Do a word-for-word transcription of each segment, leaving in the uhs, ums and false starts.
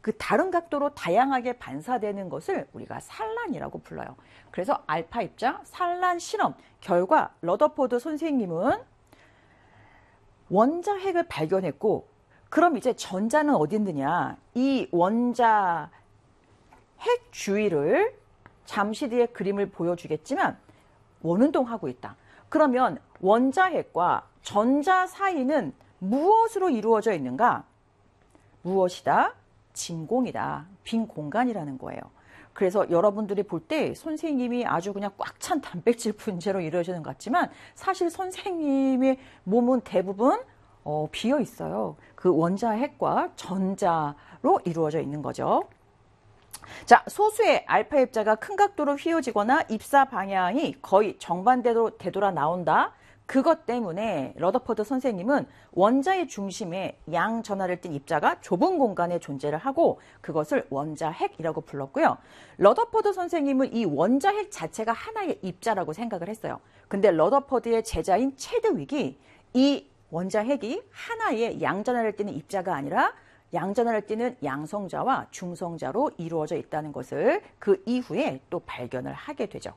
그 다른 각도로 다양하게 반사되는 것을 우리가 산란이라고 불러요. 그래서 알파 입자 산란 실험 결과 러더포드 선생님은 원자핵을 발견했고, 그럼 이제 전자는 어디 있느냐? 이 원자 핵 주위를 잠시 뒤에 그림을 보여주겠지만 원운동하고 있다. 그러면 원자핵과 전자 사이는 무엇으로 이루어져 있는가? 무엇이다? 진공이다. 빈 공간이라는 거예요. 그래서 여러분들이 볼 때 선생님이 아주 그냥 꽉 찬 단백질 분재로 이루어지는 것 같지만 사실 선생님의 몸은 대부분 어, 비어 있어요. 그 원자핵과 전자로 이루어져 있는 거죠. 자, 소수의 알파 입자가 큰 각도로 휘어지거나 입사 방향이 거의 정반대로 되돌아 나온다. 그것 때문에 러더포드 선생님은 원자의 중심에 양 전하를 띤 입자가 좁은 공간에 존재를 하고 그것을 원자핵이라고 불렀고요. 러더포드 선생님은 이 원자핵 자체가 하나의 입자라고 생각을 했어요. 근데 러더포드의 제자인 체드윅이 이 원자핵이 하나의 양전하를 띠는 입자가 아니라 양전하를 띠는 양성자와 중성자로 이루어져 있다는 것을 그 이후에 또 발견을 하게 되죠.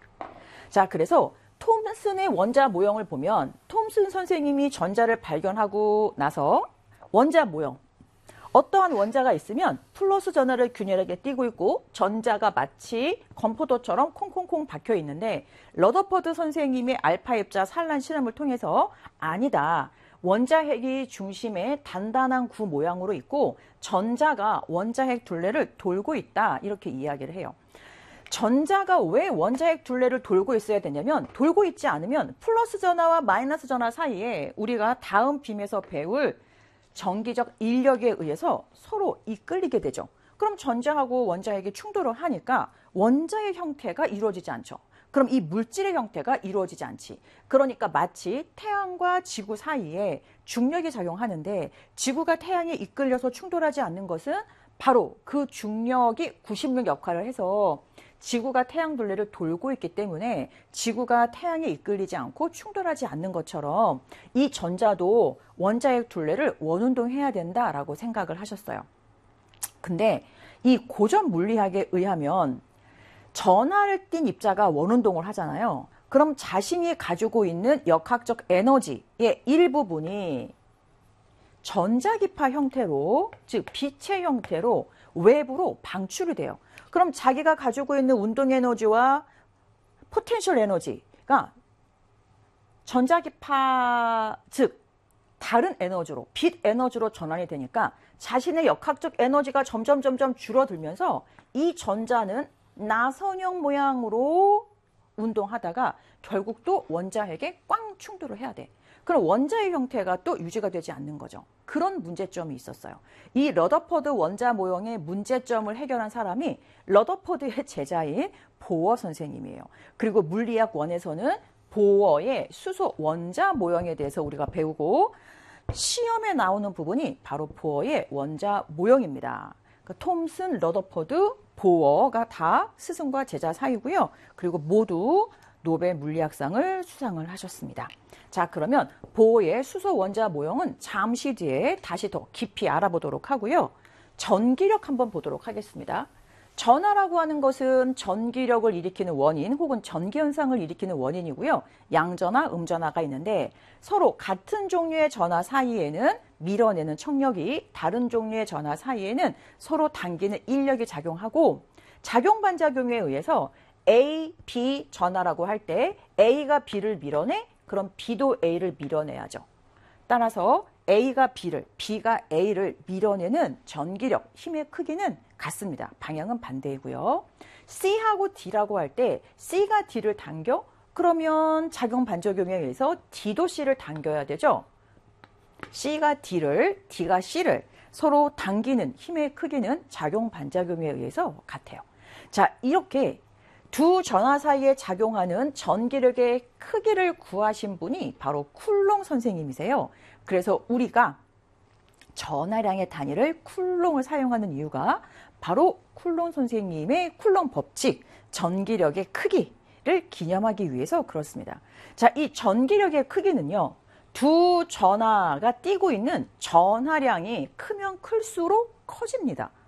자, 그래서 톰슨의 원자 모형을 보면 톰슨 선생님이 전자를 발견하고 나서 원자 모형, 어떠한 원자가 있으면 플러스 전하를 균열하게 띄고 있고 전자가 마치 건포도처럼 콩콩콩 박혀 있는데 러더포드 선생님의 알파 입자 산란 실험을 통해서 아니다. 원자핵이 중심에 단단한 구 모양으로 있고 전자가 원자핵 둘레를 돌고 있다. 이렇게 이야기를 해요. 전자가 왜 원자핵 둘레를 돌고 있어야 되냐면 돌고 있지 않으면 플러스 전하와 마이너스 전하 사이에 우리가 다음 빔에서 배울 전기적 인력에 의해서 서로 이끌리게 되죠. 그럼 전자하고 원자핵이 충돌을 하니까 원자의 형태가 이루어지지 않죠. 그럼 이 물질의 형태가 이루어지지 않지. 그러니까 마치 태양과 지구 사이에 중력이 작용하는데 지구가 태양에 이끌려서 충돌하지 않는 것은 바로 그 중력이 구십육 역할을 해서 지구가 태양 둘레를 돌고 있기 때문에 지구가 태양에 이끌리지 않고 충돌하지 않는 것처럼 이 전자도 원자핵 둘레를 원운동해야 된다라고 생각을 하셨어요. 근데 이 고전 물리학에 의하면 전하를 띤 입자가 원운동을 하잖아요. 그럼 자신이 가지고 있는 역학적 에너지의 일부분이 전자기파 형태로, 즉 빛의 형태로 외부로 방출이 돼요. 그럼 자기가 가지고 있는 운동 에너지와 포텐셜 에너지가 전자기파, 즉 다른 에너지로, 빛 에너지로 전환이 되니까 자신의 역학적 에너지가 점점 점점 줄어들면서 이 전자는 나선형 모양으로 운동하다가 결국 또 원자핵에 꽝 충돌을 해야 돼. 그럼 원자의 형태가 또 유지가 되지 않는 거죠. 그런 문제점이 있었어요. 이 러더포드 원자 모형의 문제점을 해결한 사람이 러더포드의 제자인 보어 선생님이에요. 그리고 물리학 원에서는 보어의 수소 원자 모형에 대해서 우리가 배우고 시험에 나오는 부분이 바로 보어의 원자 모형입니다. 그러니까 톰슨, 러더포드, 보어가 다 스승과 제자 사이고요. 그리고 모두 노벨 물리학상을 수상을 하셨습니다. 자, 그러면 보어의 수소 원자 모형은 잠시 뒤에 다시 더 깊이 알아보도록 하고요. 전기력 한번 보도록 하겠습니다. 전하라고 하는 것은 전기력을 일으키는 원인 혹은 전기현상을 일으키는 원인이고요. 양전하, 음전하가 있는데 서로 같은 종류의 전하 사이에는 밀어내는 청력이, 다른 종류의 전하 사이에는 서로 당기는 인력이 작용하고 작용 반작용에 의해서 A, B 전하라고 할 때 A가 B를 밀어내? 그럼 B도 A를 밀어내야죠. 따라서 A가 B를, B가 A를 밀어내는 전기력, 힘의 크기는 같습니다. 방향은 반대이고요. C하고 D라고 할 때 C가 D를 당겨? 그러면 작용 반작용에 의해서 D도 C를 당겨야 되죠. C가 D를, D가 C를 서로 당기는 힘의 크기는 작용 반작용에 의해서 같아요. 자, 이렇게 두 전하 사이에 작용하는 전기력의 크기를 구하신 분이 바로 쿨롱 선생님이세요. 그래서 우리가 전하량의 단위를 쿨롱을 사용하는 이유가 바로 쿨롱 선생님의 쿨롱 법칙, 전기력의 크기를 기념하기 위해서 그렇습니다. 자, 이 전기력의 크기는요, 두 전하가 띄고 있는 전하량이 크면 클수록 커집니다.